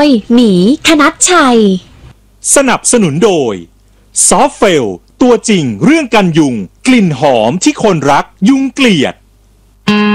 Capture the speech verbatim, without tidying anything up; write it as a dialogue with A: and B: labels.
A: ยหมีธนัชชัย
B: สนับสนุนโดยซอฟเฟลตัวจริงเรื่องกันยุงกลิ่นหอมที่คนรักยุงเกลียด